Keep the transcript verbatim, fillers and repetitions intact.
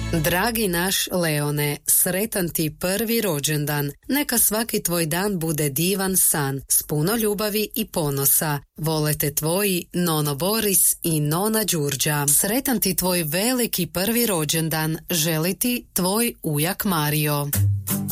Dragi naš Leone, sretan ti prvi rođendan. Neka svaki tvoj dan bude divan san, s puno ljubavi i ponosa. Vole te tvoji Nono Boris i Nona Đurđa. Sretan ti tvoj veliki prvi rođendan. Želi ti tvoj ujak Mario.